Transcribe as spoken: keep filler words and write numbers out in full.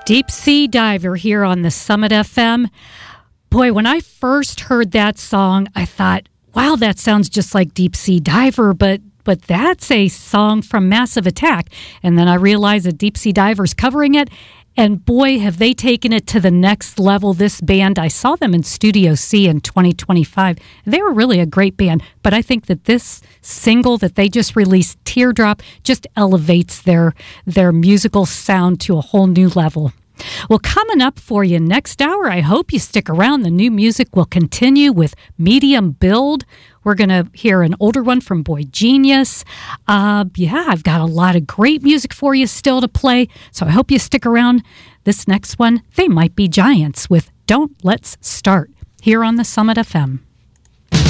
Deep Sea Diver here on the Summit F M. Boy, when I first heard that song, I thought, wow, that sounds just like Deep Sea Diver, but but that's a song from Massive Attack. And then I realized that Deep Sea Diver's covering it, and boy, have they taken it to the next level, this band. I saw them in Studio C in twenty twenty-five. They were really a great band, but I think that this single that they just released, Teardrop, just elevates their, their musical sound to a whole new level. Well, coming up for you next hour, I hope you stick around. The new music will continue with Medium Build. We're going to hear an older one from Boy Genius. Uh, yeah, I've got a lot of great music for you still to play, so I hope you stick around. This next one, they might be Giants with Don't Let's Start, here on the Summit F M.